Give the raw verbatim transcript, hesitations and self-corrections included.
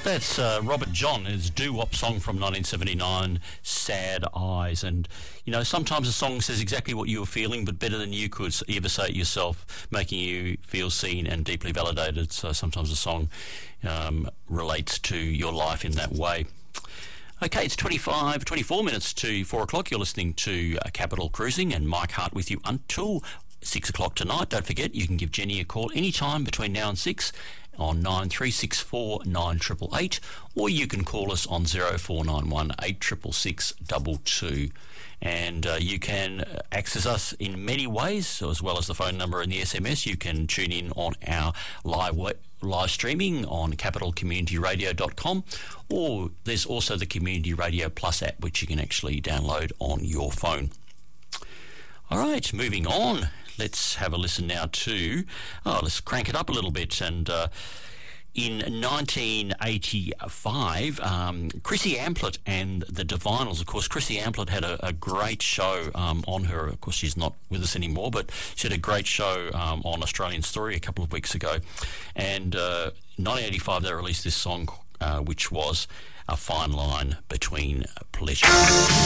That's uh, Robert John, his doo-wop song from nineteen seventy-nine, Sad Eyes. And, you know, sometimes a song says exactly what you were feeling, but better than you could ever say it yourself, making you feel seen and deeply validated. So sometimes a song um, relates to your life in that way. Okay, it's twenty-five, twenty-four minutes to four o'clock. You're listening to uh, Capital Cruising and Mike Hart with you until six o'clock tonight. Don't forget, you can give Jenny a call anytime between now and six on nine three six four nine eight eight eight, or you can call us on zero four nine one eight six six six two two. And uh, you can access us in many ways, so as well as the phone number and the S M S. You can tune in on our live we- live streaming on capital community radio dot com, or there's also the Community Radio Plus app, which you can actually download on your phone. All right, moving on. Let's have a listen now to, oh, let's crank it up a little bit. And uh, in nineteen eighty-five, um, Chrissy Amplet and the Divinals, of course, Chrissy Amplet had a, a great show um, on her. Of course, she's not with us anymore, but she had a great show um, on Australian Story a couple of weeks ago. And uh, in nineteen eighty-five, they released this song, uh, which was A Fine Line Between Pleasure.